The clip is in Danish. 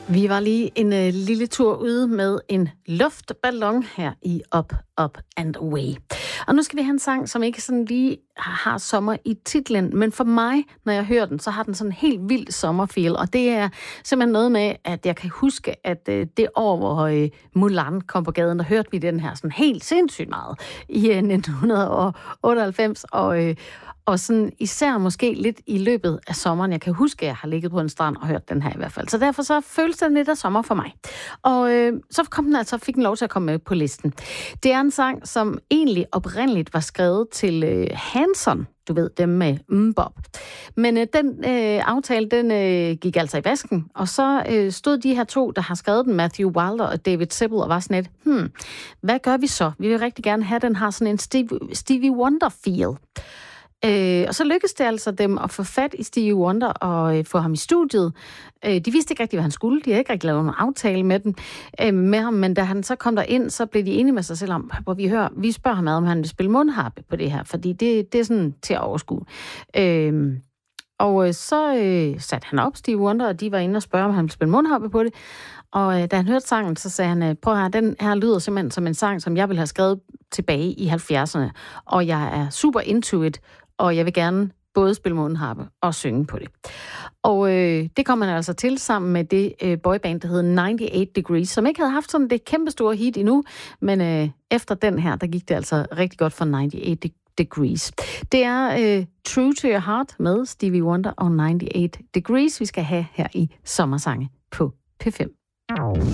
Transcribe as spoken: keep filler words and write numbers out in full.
Vi var lige en øh, lille tur ude med en luftballon her i Up, Up and Away. Og nu skal vi have en sang, som ikke sådan lige har sommer i titlen, men for mig, når jeg hører den, så har den sådan en helt vild sommerfeel, og det er simpelthen noget med, at jeg kan huske, at øh, det år, hvor øh, Mulan kom på gaden, der hørte vi den her sådan helt sindssygt meget i øh, nitten otteoghalvfems, og øh, Og sådan især måske lidt i løbet af sommeren. Jeg kan huske, at jeg har ligget på en strand og hørt den her i hvert fald. Så derfor så føles den lidt af sommer for mig. Og øh, så kom den altså, fik den lov til at komme med på listen. Det er en sang, som egentlig oprindeligt var skrevet til øh, Hanson. Du ved, dem med Mbop. Men øh, den øh, aftale, den øh, gik altså i vasken. Og så øh, stod de her to, der har skrevet den, Matthew Wilder og David Sibble, og var sådan et, hmm, hvad gør vi så? Vi vil rigtig gerne have, den har sådan en Stevie, Stevie Wonder-feel. Øh, og så lykkedes det altså dem at få fat i Stevie Wonder og øh, få ham i studiet. Øh, de vidste ikke rigtig, hvad han skulle. De havde ikke rigtig lavet nogen aftale med, den, øh, med ham, men da han så kom der ind, så blev de enige med sig selv om, hvor vi hører, vi spørger ham ad, om han vil spille mundharpe på det her, fordi det, det er sådan til at overskue. Øh, og øh, så øh, satte han op, Stevie Wonder, og de var inde og spørge, om han ville spille mundharpe på det. Og øh, da han hørte sangen, så sagde han, prøv at høre, den her lyder simpelthen som en sang, som jeg ville have skrevet tilbage i halvfjerdserne, og jeg er super into it, og jeg vil gerne både spille mundharpe og synge på det. Og øh, det kom man altså til sammen med det øh, boyband, der hed ninety-eight degrees, som ikke havde haft sådan det kæmpe store hit endnu, men øh, efter den her, der gik det altså rigtig godt for ninety-eight degrees. Det er øh, True to Your Heart med Stevie Wonder og ninety-eight degrees, vi skal have her i Sommersange på P fem.